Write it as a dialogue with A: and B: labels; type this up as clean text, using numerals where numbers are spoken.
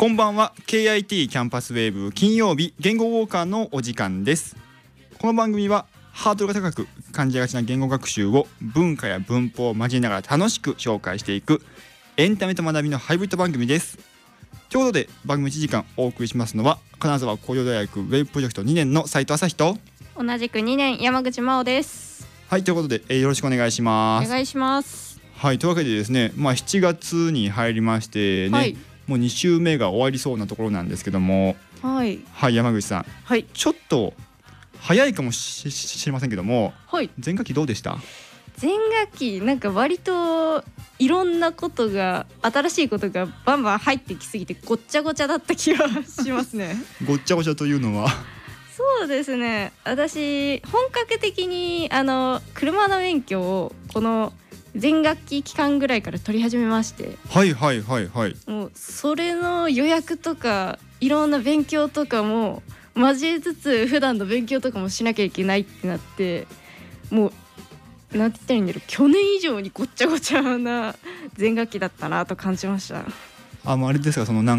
A: こんばんは。 KIT キャンパスウェーブ金曜日言語ウォーカーのお時間です。この番組はハードルが高く感じがちな言語学習を文化や文法を交えながら楽しく紹介していくエンタメと学びのハイブリッド番組です。ということで番組1時間お送りしますのは金沢工業大学ウェブプロジェクト2年の斉藤朝日と
B: 同じく2年山口真央です。
A: はい、ということで、よろしくお願いします。
B: お願いします。
A: はい、というわけでですね、7月に入りましてね、
B: はい、
A: もう2週目が終わりそうなところなんですけども、
B: はい、
A: はい、山口さん、
B: はい、
A: ちょっと早いかもしれませんけども、
B: はい、
A: 前学期どうでした？
B: 前学期なんか割といろんなことが新しいことがバンバン入ってきすぎてごっちゃごちゃだった気がしますね
A: ごっちゃごちゃというのは
B: そうですね、私本格的に車の免許をこの前学期期間ぐらいから取り始めまして、
A: はいはいはいはい。
B: もうそれの予約とかいろんな勉強とかも交えつつ普段の勉強とかもしなきゃいけないってなって、もうなんて言ったらいいんだろう、去年以上にごっちゃごちゃな前学期だったなと感じました。
A: あれですか、その